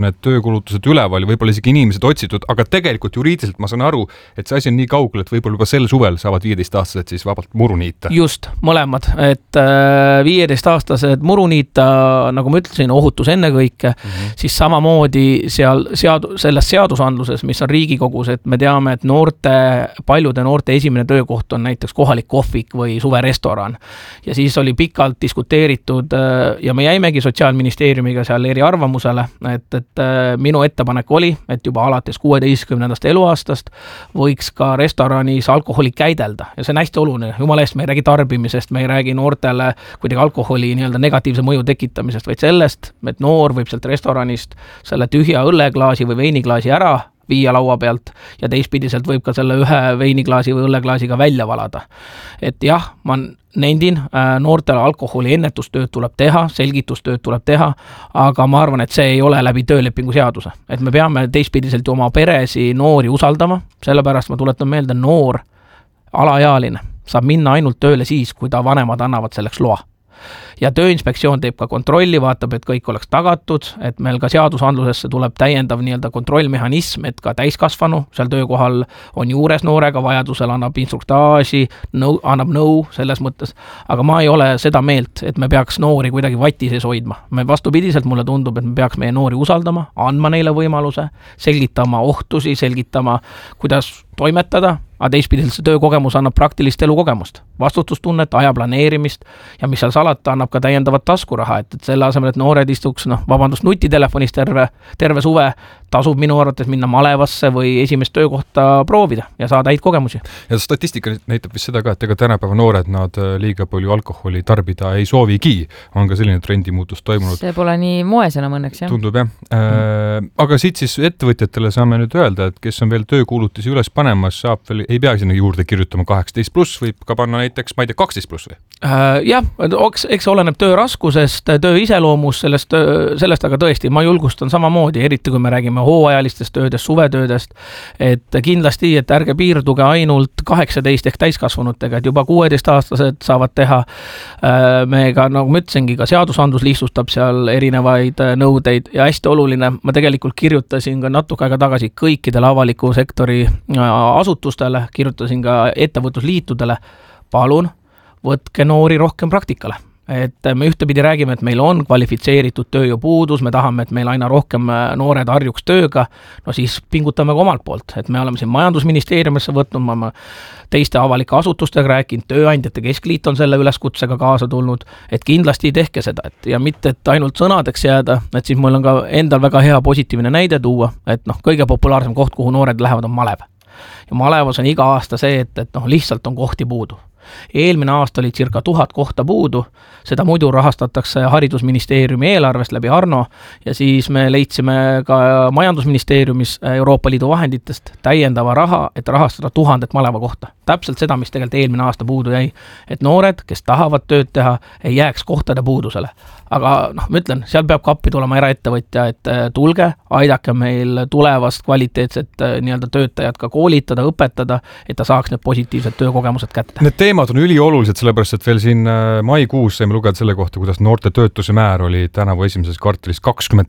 need töökulutused üleval ja võib-olla isegi inimesed otsitud, aga tegelikult juriidiliselt ma saan aru, et see asi on nii kaugel, et võib-olla juba sel suvel saavad 15-aastased siis vabalt muru niita. Just, mõlemad, et 15-aastased muru niita, nagu ma ütlesin, ohutus ennekõike, siis samamoodi selles seadusandluses, mis on Riigikogus, et me teame, et paljude noorte esimene töökoht on näiteks kohalik kohvik või suverestoran. Ja siis oli pikalt diskuteeritud ja me jäimegi Sotsiaalministeeriumiga seal eriarvamusele, et minu ettepanek oli, et juba alates 16. eluaastast võiks ka restoranis alkoholi käidelda. Ja see on hästi oluline. Jumala eest, me ei räägi tarbimisest, me ei räägi noortele kuidagi alkoholi negatiivse mõju tekitamisest, vaid sellest, et noor võib sealt restoranist selle tühja õlleklaasi või veiniklaasi ära viia laua pealt ja teistpidiselt võib ka selle ühe veiniklaasi või õlleklaasiga välja valada. Et jah, ma nendin, noortele alkoholi ennetustööd tuleb teha, selgitustööd tuleb teha, aga ma arvan, et see ei ole läbi töölepingu seaduse. Et me peame teistpidiselt oma peresi noori usaldama, sellepärast ma tuletan meelde, noor alaealine saab minna ainult tööle siis, kui ta vanemad annavad selleks loa. Ja Tööinspektsioon teeb ka kontrolli, vaatab, et kõik oleks tagatud, et meil ka seadusandlusesse tuleb täiendav kontrollmehhanism, et ka täiskasvanu seal töökohal on juures noorega, vajadusel annab instruktaaži, annab nõu selles mõttes, aga ma ei ole seda meelt, et me peaks noori kuidagi vati sees hoidma. Me vastupidiselt mulle tundub, et me peaks meie noori usaldama, andma neile võimaluse, selgitama ohtusi, selgitama, kuidas toimetada, aga teistpidiselt see töökogemus annab praktilist elukogemust, vastutustunnet, aja planeerimist ja mis seal salata, annab ka täiendavat taskuraha, et selle asemel, et noored istuks, nutitelefonis terve suve, tasub minu arvates minna malevasse või esimest töökohta proovida ja saada häid kogemusi. Ja statistika näitab vist seda ka, et ega tänapäeva noored nad liiga palju alkoholi tarbida ei soovigi. On ka selline trendimuutus toimunud. See pole nii moes enam õnneks, jah? Tundub, jah. Aga siit siis ettevõtjatele saame nüüd öelda, et kes on veel töökuulutusi üles panemas, saab veel, ei pea sinna juurde kirjutama 18+, võib ka panna näiteks, ma ei tea, 12+ või? Jah, eks oleneb töö raskusest, töö iseloomust, sellest aga tõesti, ma julgustan samamoodi, eriti kui me räägime hooajalistest töödest, suvetöödest, et kindlasti, et ärge piirduge ainult 18 ehk täiskasvanutega, et juba 16-aastased saavad teha. Me ka, nagu ma ütlesingi, ka seadusandlus lihtsustab seal erinevaid nõudeid ja hästi oluline, ma tegelikult kirjutasin ka natuke aega tagasi kõikidele avaliku sektori asutustele, kirjutasin ka ettevõtlusliitudele, palun, võtke noori rohkem praktikale. Et me ühtepidi räägime, et meil on kvalifitseeritud tööjõupuudus, me tahame, et meil aina rohkem noored harjuks tööga, no siis pingutame ka omalt poolt, et me oleme siin majandusministeeriumisse võtnud, ma teiste avalike asutustega rääkinud, tööandjate keskliit on selle üleskutsega kaasa tulnud, et kindlasti tehke seda, ja mitte, et ainult sõnadeks jääda, et siis mul on ka endal väga hea positiivne näide tuua, et kõige populaarsem koht, kuhu noored lähevad, on Malev. Ja Malevas on iga aasta see, et lihtsalt on kohti puudu. Eelmine aasta oli circa 1000 kohta puudu, seda muidu rahastatakse haridusministeeriumi eelarvest läbi Arno ja siis me leidsime ka majandusministeeriumis Euroopa Liidu vahenditest täiendava raha, et rahastada 1000 Maleva kohta. Täpselt seda, mis tegelikult eelmine aasta puudu jäi, et noored, kes tahavad tööd teha, ei jääks kohtade puudusele. Aga ma ütlen, seal peab kappi tulema eraettevõtja, et tulge, aidake meil tulevast kvaliteetset töötajat ka koolitada, õpetada, et ta saaks need positiivsed töökogemused kätte. Need teemad on üliolulised, sellepärast, et veel siin maikuus saime lugeda selle kohta, kuidas noorte töötuse määr oli tänavu esimeses kvartalis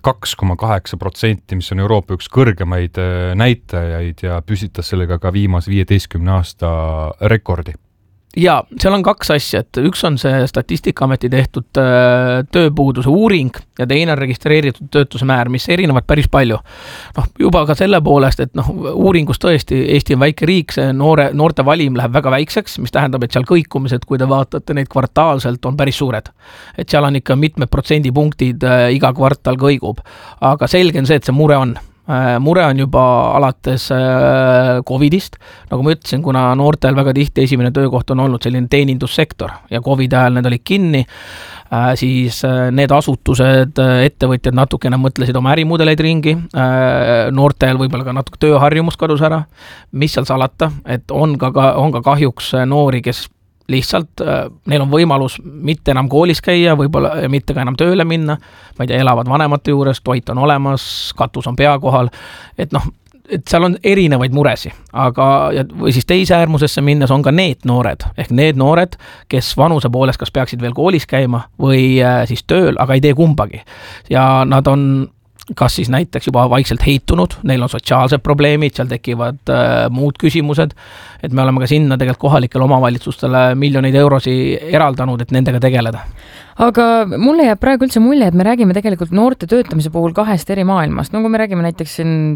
22,8%, mis on Euroopa üks kõrgemaid näitajaid ja püsitas sellega ka viimase 15 aasta rekordi. Ja seal on kaks asja, et üks on see Statistikaameti tehtud tööpuuduse uuring ja teine on registreeritud töötuse määr, mis erinevad päris palju. Juba ka selle poolest, et uuringus tõesti Eesti on väike riik, see noorte valim läheb väga väikseks, mis tähendab, et seal kõikumised, kui te vaatate neid kvartaalselt, on päris suured. Et seal on ikka mitmed protsendipunktid iga kvartal kõigub. Aga selge on see, et see mure on. Mure on juba alates Covidist, nagu ma ütlesin, kuna noortel väga tihti esimene töökoht on olnud selline teenindussektor ja Covid ajal need olid kinni, siis need asutused, ettevõtjad natukene mõtlesid oma ärimudeleid ringi, noortel võib-olla ka natuke tööharjumus kadus ära, mis seal salata, et on ka kahjuks noori, kes lihtsalt neil on võimalus mitte enam koolis käia, võib-olla mitte ka enam tööle minna, ma ei tea, elavad vanemate juures, toit on olemas, katus on pea kohal, et seal on erinevaid muresi, või siis teise äärmusesse minnes on ka need noored, ehk need noored, kes vanuse poolest kas peaksid veel koolis käima või siis tööl, aga ei tee kumbagi. Ja nad on kas siis näiteks juba vaikselt heitunud, neil on sotsiaalsed probleemid, seal tekivad muud küsimused, et me oleme ka sinna tegelikult kohalikele omavalitsustele miljoneid eurosi eraldanud, et nendega tegeleda. Aga mulle jääb praegu üldse mulje, et me räägime tegelikult noorte töötamise puhul kahest eri maailmast. No kui me räägime näiteks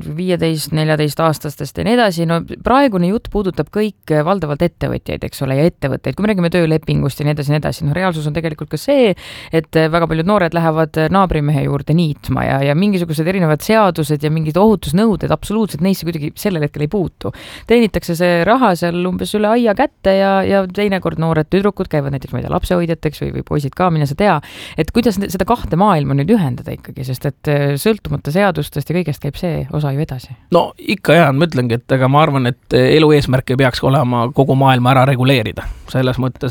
15-14 aastastest ja nii edasi, no praegune jutt puudutab kõik valdavalt ettevõtjaid, eks ole, ja ettevõtteid. Kui me räägime töölepingust ja nii edasi, no reaalsus on tegelikult ka see, et väga paljud noored lähevad naabrimehe juurde niitma ja mingisugused erinevad seadused ja mingid ohutusnõuded absoluutselt neisse kuidagi sellel hetkel ei puutu. Teenitakse see raha seal umbes üle aia kätte ja teinekord noored tüdrukud käivad näiteks lapsehoidjateks või poisid ka, sa tea, et kuidas seda kahte maailma nüüd ühendada ikkagi, sest et sõltumata seadustest ja kõigest käib see osa ju edasi. No ikka jah, ma ütlengi, et ega ma arvan, et elu eesmärk ei peaks olema kogu maailma ära reguleerida. Selles mõttes,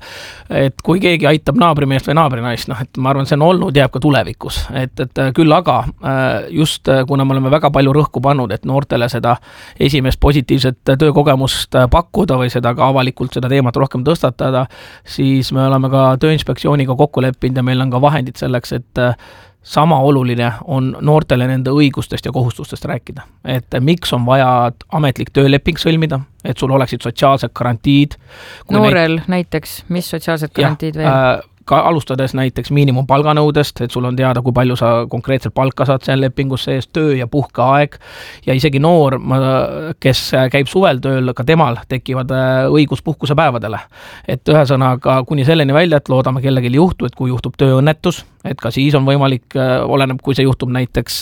et kui keegi aitab naabrimeest või naabrinaist, et ma arvan, see on olnud, jääb ka tulevikus. Et küll aga just kuna me oleme väga palju rõhku pannud, et noortele seda esimest positiivset töökogemust pakkuda või seda ka avalikult seda teemat rohkem tõstatada, siis me oleme ka Tööinspektsiooniga kokku leppinud ja meil on ka vahendid selleks, et sama oluline on noortele nende õigustest ja kohustustest rääkida. Et miks on vaja ametlik tööleping sõlmida, et sul oleksid sotsiaalsed garantiid. Noorel näiteks, mis sotsiaalsed garantiid veel? Ka alustades näiteks miinimumpalganõudest, et sul on teada, kui palju sa konkreetselt palka saad seal lepingus sees, töö ja puhkeaeg ja isegi noor, kes käib suvel tööl, ka temal tekivad õigus puhkusepäevadele. Et ühesõnaga kuni selleni välja, et loodame kellelgi juhtu, et kui juhtub tööõnnetus, et ka siis on võimalik, oleneb, kui see juhtub näiteks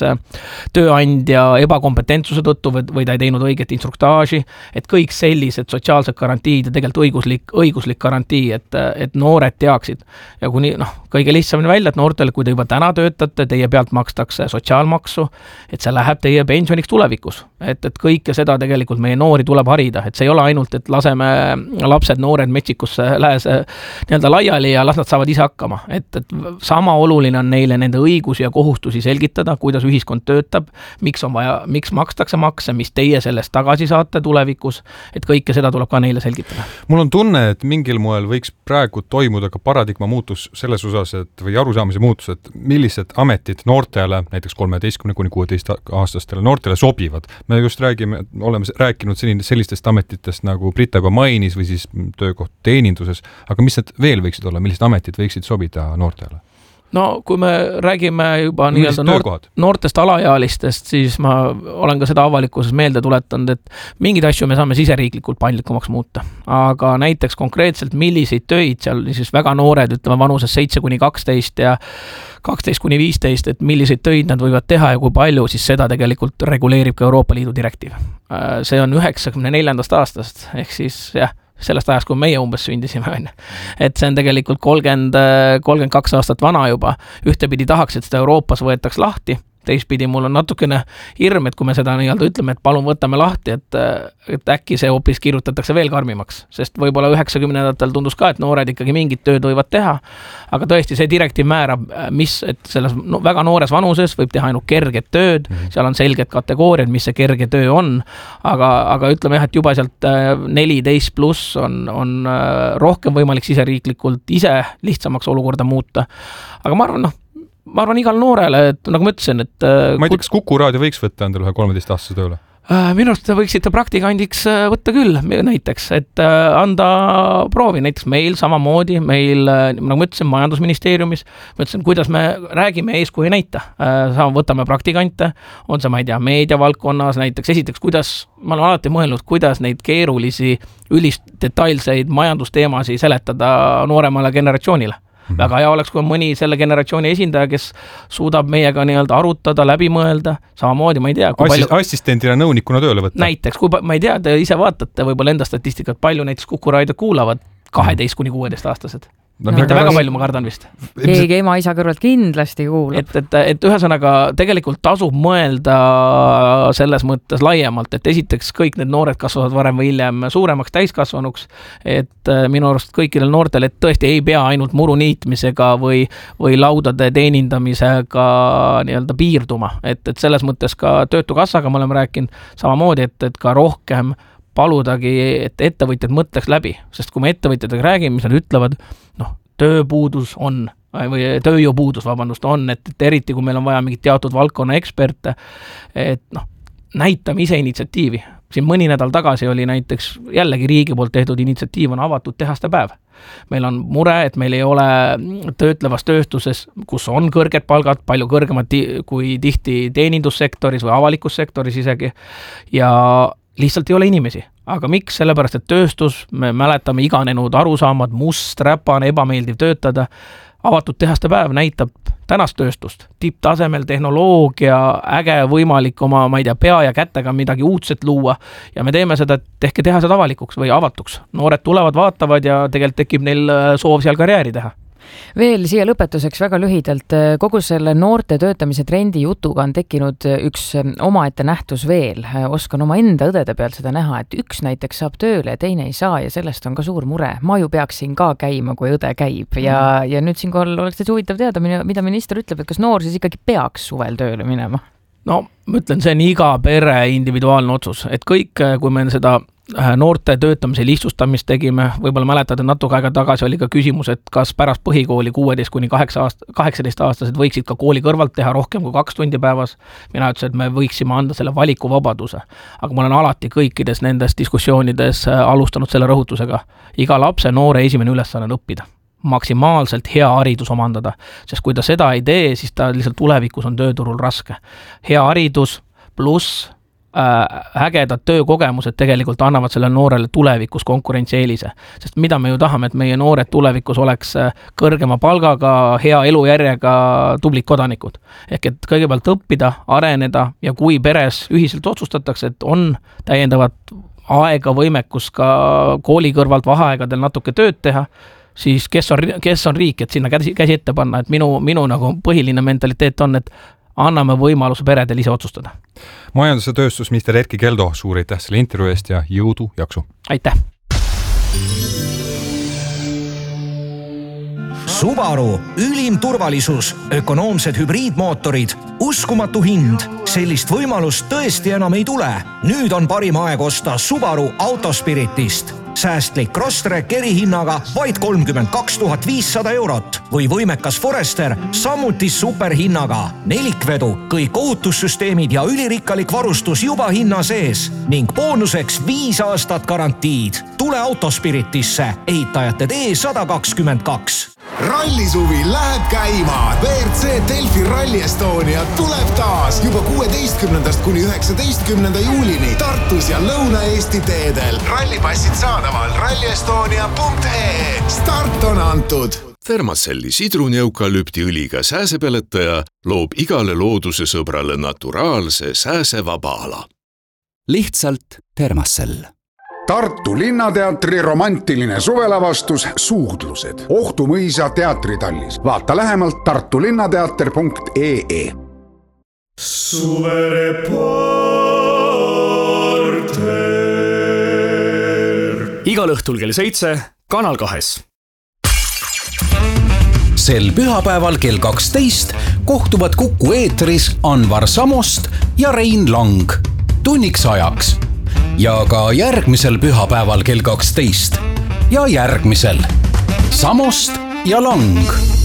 tööandja ebakompetentsuse tõttu või ta ei teinud õiget instruktaaži, et kõik sellised sotsiaalsed garantiid ja tegelikult õiguslik garantii, et noored teaksid. Ja kuni kõige lihtsamini välja, et noortele, kui te juba täna töötate, teie pealt makstakse sotsiaalmaksu, et see läheb teie pensioniks tulevikus. Et kõike seda tegelikult meie noori tuleb harida, et see ei ole ainult, et laseme lapsed, noored metsikusse lähes nii-öelda laiali ja las nad saavad ise hakkama. Et sama oluline on neile nende õigusi ja kohustusi selgitada, kuidas ühiskond töötab, miks makstakse makse, mis teie sellest tagasi saate tulevikus, et kõike seda tuleb ka neile selgitada. Mul on tunne, et mingil moel võiks praegu toimuda ka paradigma muutus selles osas, või arusaamise muutus, et millised ametid noortele, näiteks 13–16 aastastele noortele sobivad. Me just oleme rääkinud sellistest ametitest, nagu Brita juba mainis, või siis töökoht teeninduses, aga mis need veel võiksid olla, millised ametid võiksid sobida noortele? No kui me räägime juba noortest alaealistest, siis ma olen ka seda avalikkuses meelde tuletanud, et mingeid asju me saame siseriiklikult paindlikumaks muuta. Aga näiteks konkreetselt milliseid töid seal siis väga noored, ütleme vanuses 7–12 ja 12–15, et milliseid töid nad võivad teha ja kui palju, siis seda tegelikult reguleerib ka Euroopa Liidu direktiiv. See on 94. aastast, ehk siis jah, sellest ajast, kui meie umbes sündisime. Et see on tegelikult 32 aastat vana juba. Ühtepidi tahaks, et seda Euroopas võetaks lahti, teistpidi mul on natukene hirm, et kui me seda nii-öelda ütleme, et palun võtame lahti, et äkki see hoopis kirjutatakse veel karmimaks, sest võib-olla 90-ndatel tundus ka, et noored ikkagi mingid tööd võivad teha, aga tõesti see direktiiv määrab, et selles väga noores vanuses võib teha ainult kerget tööd, seal on selged kategooriad, mis see kerge töö on, aga ütleme jah, et juba sealt 14 pluss on rohkem võimalik siseriiklikult ise lihtsamaks olukorda muuta, aga ma arvan igal noorele, et nagu ma ütlesin, et ma ei tea, kas Kuku Raadio võiks võtta endale 13-aastase tööle? Minu arust võiksite praktikandiks võtta küll näiteks, et anda proovi, näiteks meil samamoodi, nagu ma ütlesin, majandusministeeriumis, ma ütlesin, kuidas me räägime eeskuju näita, võtame praktikante, on see, ma ei tea, meediavaldkonnas näiteks, esiteks, ma olen alati mõelnud, kuidas neid keerulisi, ülist detailseid majandusteemasi seletada nooremale generatsioonile. Väga hea oleks, kui on mõni selle generatsiooni esindaja, kes suudab meiega nii-öelda arutada, läbi mõelda, samamoodi, ma ei tea. Assistendina nõunikuna tööle võtta. Näiteks, ma ei tea, te ise vaatate võib-olla enda statistikat, palju näiteks Kuku Raadio kuulavad 12–16 aastased. Mitte väga palju, ma kardan vist. Keegi ema isa kõrvalt kindlasti kuulab. Et ühesõnaga tegelikult tasub mõelda selles mõttes laiemalt, et esiteks kõik need noored kasvavad varem või hiljem suuremaks täiskasvanuks, et minu arust kõikidel noortel, et tõesti ei pea ainult muru niitmisega või laudade teenindamisega nii-öelda piirduma, et selles mõttes ka Töötukassaga me oleme rääkinud samamoodi, et ka rohkem paludagi, et ettevõtjad mõtleks läbi, sest kui me ettevõtjatega räägime, mis nad ütlevad, tööpuudus on, või tööjõupuudus, vabandust, on, et eriti kui meil on vaja mingit teatud valdkonna eksperte, et näitame ise initsiatiivi. Siin mõni nädal tagasi oli näiteks jällegi riigi poolt tehtud initsiatiiv on avatud tehaste päev. Meil on mure, et meil ei ole töötlevas tööstuses, kus on kõrged palgad, palju kõrgemad kui tihti teenindussektoris või avalikus sektoris isegi, ja lihtsalt ei ole inimesi. Aga miks? Sellepärast, et tööstus, me mäletame iganenud arusaamad, must, räpane, ebameeldiv töötada, avatud tehaste päev näitab tänast tööstust, tipptasemel tehnoloogia, äge võimalik oma, ma ei tea, pea ja kätega midagi uudset luua ja me teeme seda, et tehke tehased avalikuks või avatuks. Noored tulevad, vaatavad ja tegelikult tekib neil soov seal karjääri teha. Veel siia lõpetuseks väga lühidalt, kogu selle noorte töötamise trendi jutuga on tekkinud üks omaette nähtus veel. Oskan oma enda õdede pealt seda näha, et üks näiteks saab tööle ja teine ei saa ja sellest on ka suur mure. Ma ju peaksin ka käima, kui õde käib ja nüüd siinkohal oleks täitsa huvitav teada, mida minister ütleb, et kas noor siis ikkagi peaks suvel tööle minema? No, ma ütlen, see on iga pere individuaalne otsus, et kõik, kui me seda noorte töötamise lihtsustamist tegime, võib-olla mäletad, et natuke aega tagasi oli ka küsimus, et kas pärast põhikooli 16–18-aastased võiksid ka kooli kõrvalt teha rohkem kui 2 tundi päevas. Mina ütlesin, et me võiksime anda selle valikuvabaduse. Aga ma olen alati kõikides nendes diskussioonides alustanud selle rõhutusega. Iga lapse noore esimene ülesanne on õppida. Maksimaalselt hea haridus omandada, sest kui ta seda ei tee, siis ta lihtsalt tulevikus on tööturul raske. Hea haridus pluss ägedad töökogemused tegelikult annavad selle noorele tulevikus konkurentsieelise. Sest mida me ju tahame, et meie noored tulevikus oleks kõrgema palgaga, hea elujärjega tublid kodanikud. Ehk et kõigepealt õppida, areneda ja kui peres ühiselt otsustatakse, et on täiendavat aega, võimekus ka kooli kõrvalt vaheaegadel natuke tööd teha, siis kes on riik, et sinna käsi ette panna, et minu nagu põhiline mentaliteet on, et anname võimaluse peredel ise otsustada. Majandus- ja tööstusminister Erkki Keldo, suur aitäh selle intervjuu eest ja jõudu, jaksu! Aitäh! Subaru, ülim turvalisus, ökonoomsed hübriidmootorid, uskumatu hind. Sellist võimalust tõesti enam ei tule. Nüüd on parim aeg osta Subaru Autospiritist. Säästlik Crosstrek erihinnaga vaid 32 500 eurot või võimekas Forester samuti superhinnaga. Nelikvedu, kõik ohutussüsteemid ja ülirikkalik varustus juba hinna sees ning boonuseks 5 aastat garantiid. Tule Autospiritisse, ehitajate tee 122. Rallisuvi läheb käima. WRC Delfi Rally Estonia tuleb taas juba 16. kuni 19. juulini Tartus ja Lõuna-Eesti teedel. Rallipassid saadaval rallyestonia.ee. Start on antud. Thermacelli sidruneukalüptiõliga sääsepeletaja loob igale looduse sõbrale naturaalse sääsevaba ala. Lihtsalt Thermacell. Tartu Linnateatri romantiline suvelavastus Suudlused. Ohtu mõisa teatritallis. Vaata lähemalt tartulinnateater.ee. Suvereporter. Igal õhtul kell 7 Kanal 2. Sel pühapäeval kell 12 kohtuvad Kuku eetris Anvar Samost ja Rein Lang. Tunniks ajaks. Ja ka järgmisel pühapäeval kell 12. Ja järgmisel. Samost ja Lang.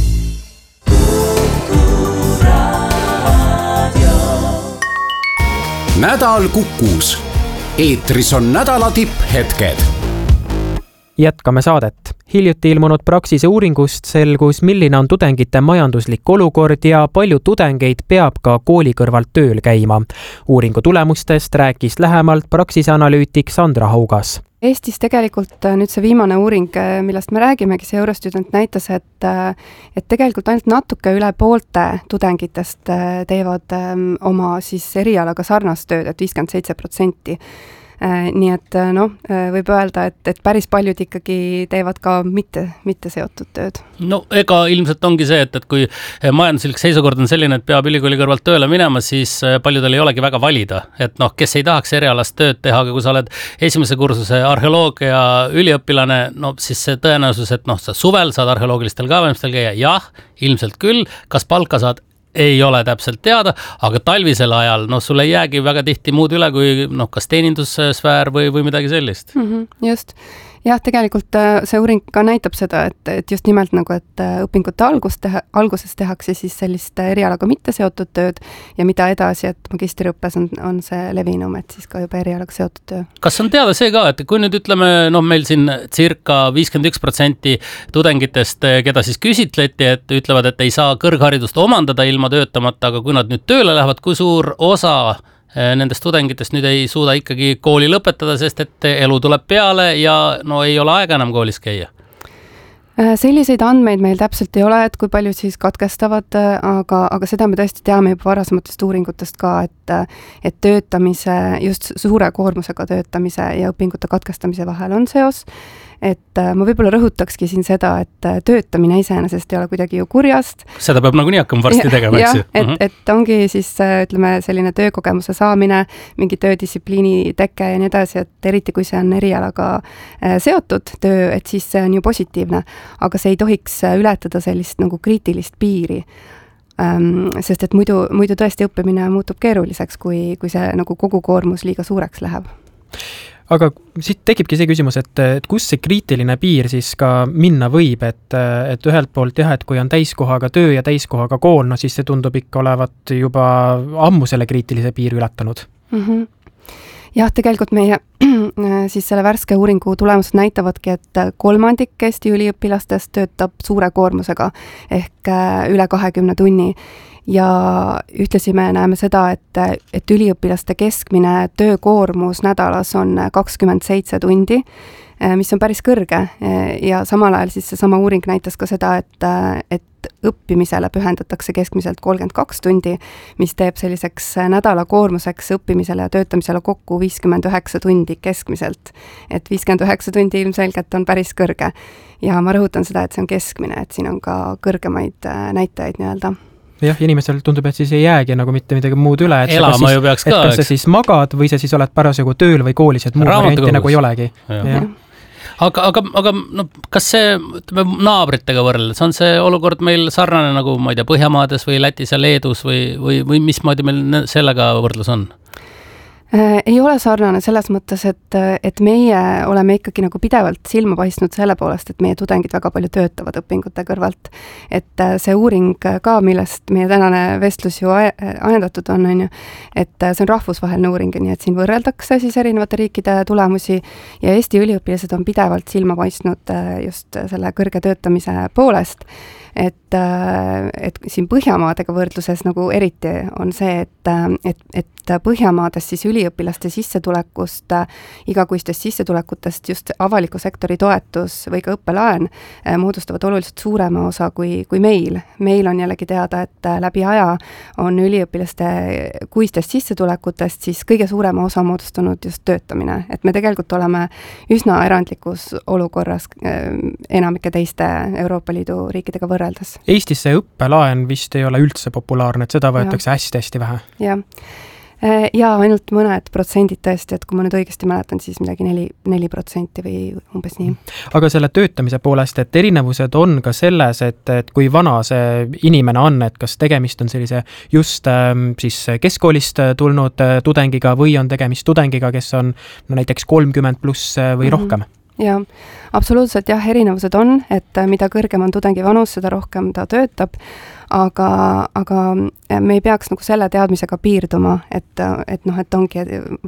Nädal Kukus. Eetris on nädala tipphetked. Jätkame saadet. Hiljuti ilmunud Praxise uuringust selgus, milline on tudengite majanduslik olukord ja palju tudengeid peab ka kooli kõrvalt tööl käima. Uuringu tulemustest rääkis lähemalt Praxise analüütik Sandra Haugas. Eestis tegelikult nüüd see viimane uuring, millest me räägimegi, see Eurostudent näitas, et tegelikult ainult natuke üle poolte tudengitest teevad oma siis erialaga sarnast tööd, et 57%. Nii et võib öelda, et päris paljud ikkagi teevad ka mitte seotud tööd. No ega ilmselt ongi see, et kui majanduslik seisukord on selline, et peab ülikooli kõrvalt tööle minema, siis paljudel ei olegi väga valida. Et kes ei tahaks erialast tööd teha, aga kui sa oled esimese kursuse arheoloogia üliõpilane, siis see tõenäosus, et sa suvel saad arheoloogilistel kaevamistel käia, jah, ilmselt küll, kas palka saad, ei ole täpselt teada, aga talvisel ajal sul ei jäägi väga tihti muud üle kui kas teenindussfäär või midagi sellist. Just. jah, tegelikult see uuring ka näitab seda, et just nimelt nagu, et õpingute alguses tehakse siis sellist erialaga mitte seotud tööd ja mida edasi, et magistriõppes on see levinum, et siis ka juba erialaga seotud töö. Kas on teada see ka, et kui nüüd ütleme, meil siin circa 51% tudengitest, keda siis küsitleti, et ütlevad, et ei saa kõrgharidust omandada ilma töötamata, aga kui nad nüüd tööle lähevad, kui suur osa nendest tudengitest nüüd ei suuda ikkagi kooli lõpetada, sest et elu tuleb peale ja ei ole aega enam koolis käia? Selliseid andmeid meil täpselt ei ole, et kui palju siis katkestavad, aga seda me tõesti teame juba varasematest uuringutest ka, et töötamise, just suure koormusega töötamise ja õpingute katkestamise vahel on seos. Et ma võib-olla rõhutakski siin seda, et töötamine iseenesest ei ole kuidagi ju kurjast. Seda peab nagunii hakkama varsti tegema, eks ju? Et ongi siis, ütleme, selline töökogemuse saamine, mingi töödistsipliini teke ja nii edasi, et eriti kui see on erialaga seotud töö, et siis see on ju positiivne. Aga see ei tohiks ületada sellist nagu kriitilist piiri. Sest et muidu tõesti õppimine muutub keeruliseks, kui see nagu kogu koormus liiga suureks läheb. Aga siit tekibki see küsimus, et kus see kriitiline piir siis ka minna võib, et ühelt poolt jah, et kui on täiskohaga töö ja täiskohaga kool, siis see tundub ikka olevat juba ammu selle kriitilise piiri ületanud. Jah, tegelikult meie siis selle värske uuringu tulemused näitavadki, et 3% Eesti üliõpilastest töötab suure koormusega ehk üle 20 tunni. Ja ütlesi me näeme seda, et üliõpilaste keskmine töökoormus nädalas on 27 tundi, mis on päris kõrge ja samal ajal siis seesama uuring näitas ka seda, et õppimisele pühendatakse keskmiselt 32 tundi, mis teeb selliseks nädala koormuseks õppimisele ja töötamisele kokku 59 tundi keskmiselt. Et 59 tundi ilmselgelt on päris kõrge ja ma rõhutan seda, et see on keskmine, et siin on ka kõrgemaid näitajaid nii-öelda. Jah, inimesel tundub, et siis ei jäägi nagu mitte midagi muud üle, et elama ju peaks ka, kas sa siis magad või sa siis oled parasjagu tööl või koolis, et muud varianti nagu ei olegi. Aga kas see naabritega võrreldes on see olukord meil sarnane nagu, ma ei tea, Põhjamaades või Lätis ja Leedus või mismoodi meil sellega võrdlus on? Ei ole sarnane selles mõttes, et meie oleme ikkagi nagu pidevalt silma paistnud selle poolest, et meie tudengid väga palju töötavad õpingute kõrvalt. Et see uuring ka, millest meie tänane vestlus ju ajendatud on ju, et see on rahvusvaheline uuring, nii et siin võrreldakse siis erinevate riikide tulemusi ja Eesti üliõpilased on pidevalt silma paistnud just selle kõrge töötamise poolest. Et siin Põhjamaadega võrdluses nagu eriti on see, et Põhjamaades siis üliõpilaste sissetulekust, igakuistest sissetulekutest just avaliku sektori toetus või ka õppelaen moodustavad oluliselt suurema osa kui meil. Meil on jällegi teada, et läbi aja on üliõpilaste kuistest sissetulekutest siis kõige suurema osa moodustanud just töötamine. Et me tegelikult oleme üsna erandlikus olukorras enamike teiste Euroopa Liidu riikidega võrreldes. Eestis see õppelaen vist ei ole üldse populaarne, et seda võetakse hästi-hästi vähe. Ja ainult mõned protsendid tõesti, et kui ma nüüd õigesti mäletan, siis midagi 4% või umbes nii. Aga selle töötamise poolest, et erinevused on ka selles, et kui vana see inimene on, et kas tegemist on sellise just siis keskkoolist tulnud tudengiga või on tegemist tudengiga, kes on näiteks 30 pluss või rohkem? Ja, absoluutselt jah, erinevused on, et mida kõrgem on tudengi vanus, seda rohkem ta töötab, aga me ei peaks nagu selle teadmisega piirduma, et ongi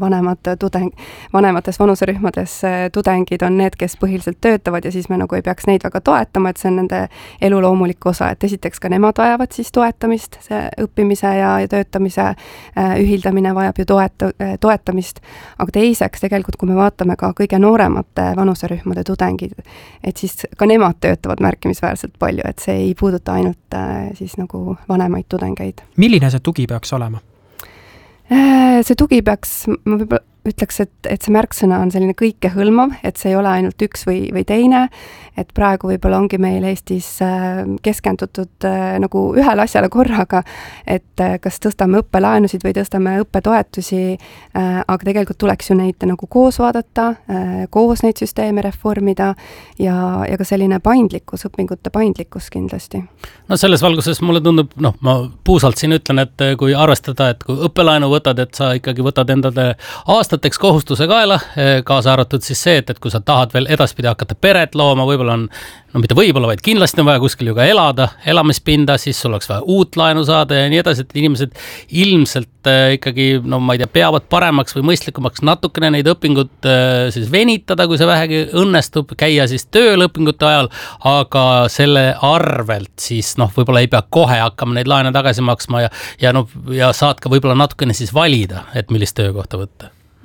vanemates vanuserühmades tudengid on need, kes põhiliselt töötavad ja siis me nagu ei peaks neid väga toetama, et see on nende elu loomulik osa, et esiteks ka nemad vajavad siis toetamist, see õppimise ja töötamise ühildamine vajab ju toetamist, aga teiseks tegelikult, kui me vaatame ka kõige nooremate vanuserühmade tudengid, et siis ka nemad töötavad märkimisväärselt palju, et see ei puuduta ainult siis nagu vanemaid tudengeid. Milline see tugi peaks olema? See tugi peaks, ma võib-olla ütleks, et see märksõna on selline kõikehõlmav, et see ei ole ainult üks või teine, et praegu võib-olla ongi meil Eestis keskendutud nagu ühele asjale korraga, et kas tõstame õppelaenusid või tõstame õppetoetusi, aga tegelikult tuleks ju neid nagu koos vaadata, koos neid süsteeme reformida ja ka selline paindlikkus, õpingute paindlikkus kindlasti. No selles valguses mulle tundub, ma puusalt siin ütlen, et kui arvestada, et kui õppelaenu võtad, et sa ikkagi võtad endale aastateks kohustuse kaela, kaasa arvatud siis see, et kui sa tahad veel edaspidi hakata peret looma, võib-olla on, no mitte võib-olla, vaid kindlasti on vaja kuskil ju ka elada, elamispinda, siis sul oleks vaja uut laenu saada ja nii edasi, et inimesed ilmselt ikkagi, no ma ei tea, peavad paremaks või mõistlikumaks natukene neid õpingut siis venitada, kui see vähegi õnnestub, käia siis tööl õpingute ajal, aga selle arvelt siis noh, võib-olla ei pea kohe hakkama neid laene tagasi maksma ja saad ka võib-olla natukene siis valida, et millist töökohta võtta.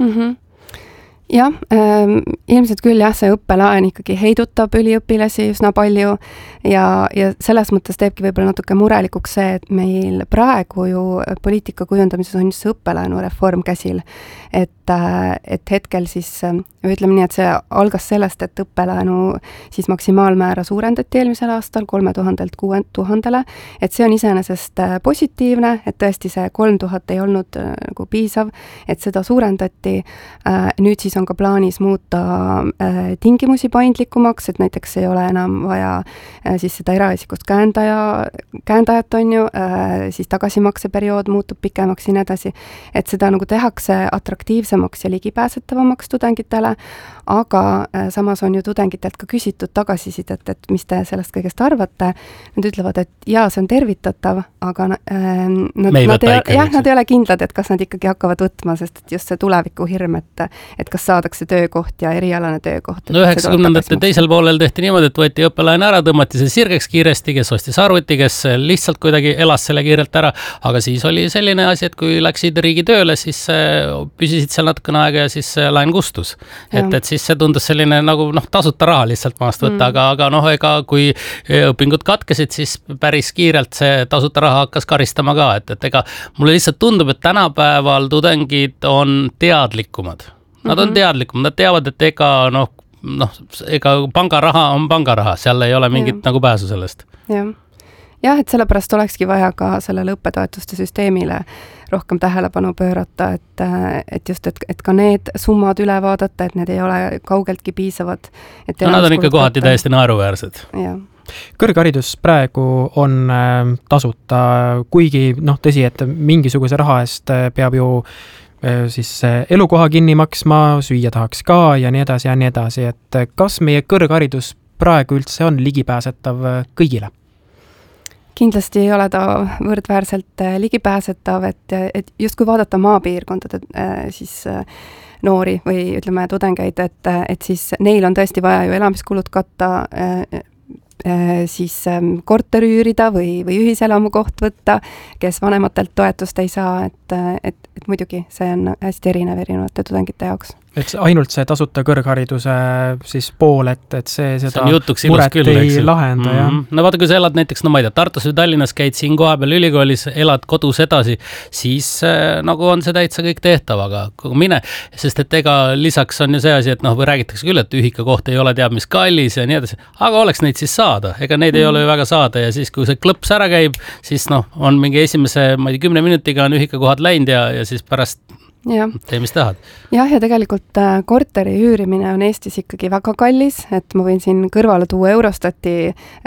Jah, ilmselt küll jah, see õppelaen ikkagi heidutab üliõpilasi üsna palju ja selles mõttes teebki võib-olla natuke murelikuks see, et meil praegu ju poliitika kujundamises on just see õppelaenu reform käsil, et hetkel siis, ütleme nii, et see algas sellest, et õppelaenu siis maksimaalmäära suurendati eelmisel aastal 3000-lt 6000-le, et see on iseenesest positiivne, et tõesti see 3000 ei olnud nagu piisav, et seda suurendati, nüüd siis on ka plaanis muuta tingimusi paindlikumaks, et näiteks ei ole enam vaja siis seda eraisikust käendajat on ju, siis tagasimakseperiood muutub pikemaks ja nii edasi, et seda nagu tehakse atraktiivsemaks ja ligipääsetavamaks tudengitele, aga samas on ju tudengitelt ka küsitud tagasisidet, et mis te sellest kõigest arvate. Nad ütlevad, et jaa, see on tervitatav, aga nad ei ole kindlad, et kas nad ikkagi hakkavad võtma, sest et just see tuleviku hirm, et kas saadakse töökoht ja erialane töökoht. No 90-ndate teisel poolel tehti niimoodi, et võeti õppelaen ära, tõmmati see sirgeks kiiresti, kes ostis arvuti, kes lihtsalt kuidagi elas selle kiirelt ära, aga siis oli selline asi, et kui läksid riigi tööle, siis püsisid seal natukene aega ja siis laen kustus. Et siis see tundus selline nagu tasuta raha lihtsalt maast võtta, aga ega kui õpingud katkesid, siis päris kiirelt see tasuta raha hakkas karistama ka, et ega mulle lihtsalt tundub, et tänapäeval tudengid on teadlikumad. Nad on teadlikumad, nad teavad, et ega pangaraha on pangaraha, seal ei ole mingit nagu pääsu sellest. Jah, et sellepärast olekski vaja ka sellele õppetoetuste süsteemile rohkem tähelepanu pöörata, et just, et ka need summad üle vaadata, et need ei ole kaugeltki piisavad. Nad on ikka kohati täiesti naeruväärsed. Kõrgharidus praegu on tasuta, kuigi tõsi, et mingisuguse raha eest peab ju siis elukoha kinni maksma, süüa tahaks ka ja nii edasi, et kas meie kõrgharidus praegu üldse on ligipääsetav kõigile? Kindlasti ei ole ta võrdväärselt ligipääsetav, et just kui vaadata maapiirkondade siis noori või ütleme tudengeid, et siis neil on tõesti vaja ju elamiskulud katta, siis korteri üürida või ühiselamu koht võtta, kes vanematelt toetust ei saa, et muidugi see on hästi erinev erinevate tudengite jaoks. Et ainult see tasuta kõrghariduse siis pool, et see seda muret küll, ei lahenda. No vaata, kui sa elad näiteks, ma ei tea, Tartus või Tallinnas, käid siin kohapeal ülikoolis, elad kodus edasi, siis nagu on see täitsa kõik tehtav, aga kui mine, sest et ega lisaks on ju see asi, et või räägitakse küll, et ühika koht ei ole teab mis kallis ja nii edasi, aga oleks neid siis saada, ega neid ei ole ju väga saada ja siis, kui see klõps ära käib, siis on mingi esimese, ma ei tea, 10 minutiga on ühika kohad läinud ja siis pärast tee, mis tahad. Jah, ja tegelikult korteri üürimine on Eestis ikkagi väga kallis, et ma võin siin kõrvale tuua Eurostati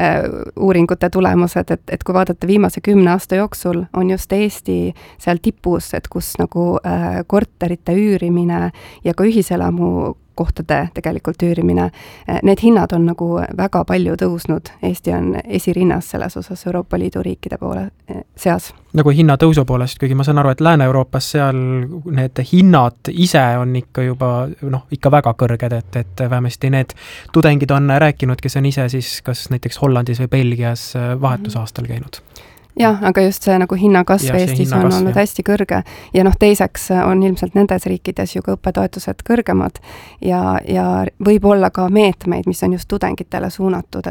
uuringute tulemused, et kui vaadata viimase 10 aasta jooksul, on just Eesti seal tipus, et kus nagu korterite üürimine ja ka ühiselamu kohtade tegelikult üürimine, need hinnad on nagu väga palju tõusnud. Eesti on esirinnas selles osas Euroopa Liidu riikide poole seas. Nagu hinnatõusu poolest, kuigi ma saan aru, et Lääne-Euroopas seal need hinnad ise on ikka juba ikka väga kõrged, et vähemasti need tudengid on rääkinud, kes on ise siis kas näiteks Hollandis või Belgias vahetusaastal käinud. Jah, aga just see nagu hinnakasv Eestis on olnud hästi kõrge ja teiseks on ilmselt nendes riikides ju ka õppetoetused kõrgemad ja võib olla ka meetmeid, mis on just tudengitele suunatud,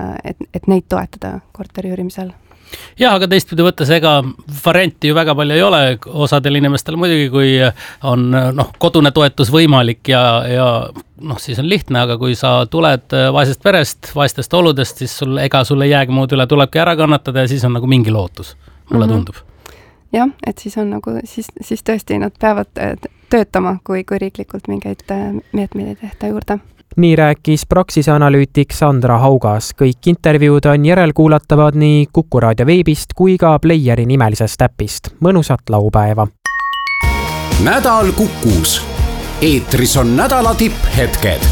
et neid toetada korteri üürimisel. Jah, aga teistpidi võttes, ega varianti ju väga palju ei ole, osadel inimestel muidugi, kui on kodune toetus võimalik ja siis on lihtne, aga kui sa tuled vaesest perest, vaestest oludest, siis ega sul ei jäägi muud üle, tulebki ära kannatada ja siis on nagu mingi lootus, mulle tundub. Jah, et siis on nagu, siis tõesti nad peavad töötama, kui riiklikult mingeid meetmeid ei tehta juurde. Nii rääkis Praxise analüütik Sandra Haugas. Kõik intervjuud on järelkuulatavad nii Kuku Raadio veebist kui ka Playeri nimelisest äpist. Mõnusat laupäeva! Nädal Kukus. eetris on nädala tipphetked.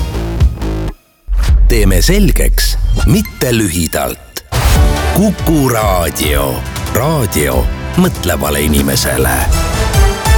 Teeme selgeks, mitte lühidalt. Kuku Raadio. Raadio mõtlevale inimesele.